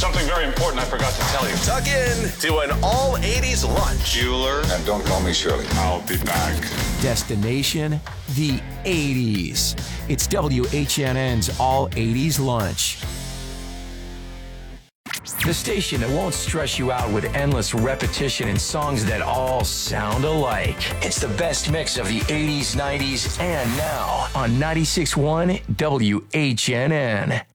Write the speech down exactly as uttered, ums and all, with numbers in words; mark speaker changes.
Speaker 1: something very important I forgot to tell you.
Speaker 2: Tuck in to an all eighties lunch.
Speaker 1: Bueller.
Speaker 3: And don't call me Shirley.
Speaker 1: I'll be back.
Speaker 4: Destination, the eighties. It's W H N N's All eighties Lunch. The station that won't stress you out with endless repetition and songs that all sound alike. It's the best mix of the eighties, nineties, and now on ninety-six point one W H N N.